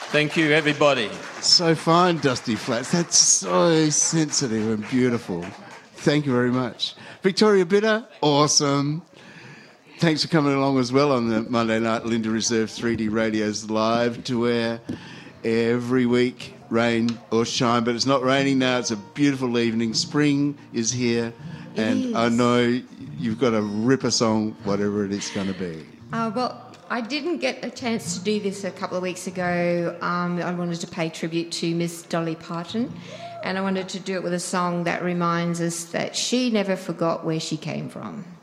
Thank you, everybody. So fine, Dusty Flats. That's so sensitive and beautiful. Thank you very much. Victoria Bitter, awesome. Thanks for coming along as well on the Monday night Linda Reserve 3D Radio's live to air every week, rain or shine. But it's not raining now. It's a beautiful evening. Spring is here. And I know you've got a ripper song, whatever it is going to be. Well, I didn't get a chance to do this a couple of weeks ago. I wanted to pay tribute to Miss Dolly Parton, and I wanted to do it with a song that reminds us that she never forgot where she came from.